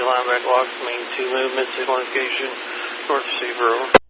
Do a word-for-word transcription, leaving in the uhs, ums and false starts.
Lineback Locks, main two movement, signal location, North Receiver, over.